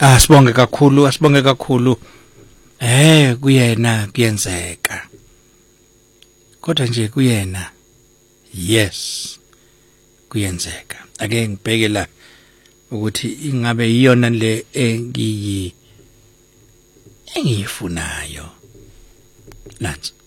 asibonge kakhulu. Kuyena kuyenzeka. Kodwa nje kuyena yes kuyenzeka. Ake ngibheke la ukuthi ingabe iyona le engiyifunayo. Nansi